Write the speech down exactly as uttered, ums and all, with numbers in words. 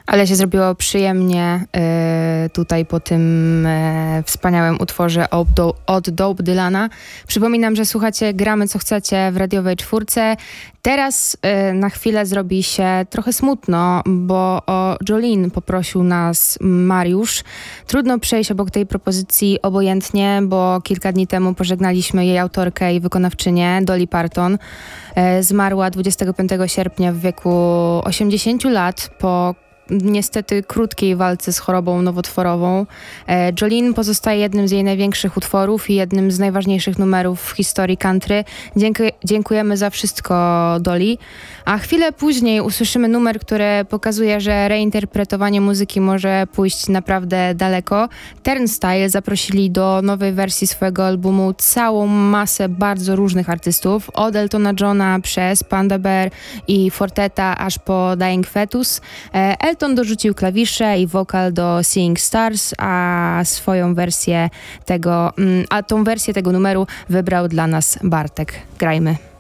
Ale się zrobiło przyjemnie y, tutaj po tym y, wspaniałym utworze od, Do- od Dope Dylana. Przypominam, że słuchacie Gramy co chcecie w radiowej czwórce. Teraz y, na chwilę zrobi się trochę smutno, bo o Jolene poprosił nas Mariusz. Trudno przejść obok tej propozycji obojętnie, bo kilka dni temu pożegnaliśmy jej autorkę i wykonawczynię Dolly Parton. Y, zmarła dwudziestego piątego sierpnia w wieku osiemdziesięciu lat po niestety krótkiej walce z chorobą nowotworową. E, Jolene pozostaje jednym z jej największych utworów i jednym z najważniejszych numerów w historii country. Dziękuję, dziękujemy za wszystko, Dolly. A chwilę później usłyszymy numer, który pokazuje, że reinterpretowanie muzyki może pójść naprawdę daleko. Turnstile zaprosili do nowej wersji swojego albumu całą masę bardzo różnych artystów. Od Eltona Johna przez Panda Bear i Forteta aż po Dying Fetus. E, Elton dorzucił klawisze i wokal do Seeing Stars, a swoją wersję tego, a tą wersję tego numeru wybrał dla nas Bartek. Grajmy.